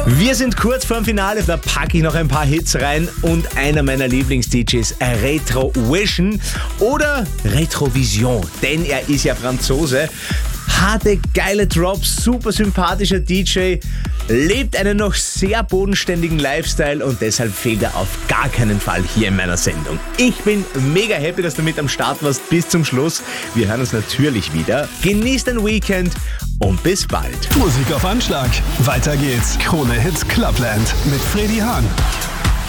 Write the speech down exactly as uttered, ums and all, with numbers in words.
Wir sind kurz vorm Finale, da packe ich noch ein paar Hits rein und einer meiner Lieblings-D Js, Retro Vision oder Retrovision, denn er ist ja Franzose. Harte, geile Drops, super sympathischer D J, lebt einen noch sehr bodenständigen Lifestyle und deshalb fehlt er auf gar keinen Fall hier in meiner Sendung. Ich bin mega happy, dass du mit am Start warst bis zum Schluss. Wir hören uns natürlich wieder. Genießt dein Weekend und bis bald. Musik auf Anschlag. Weiter geht's. Krone Hits Clubland mit Freddy Hahn.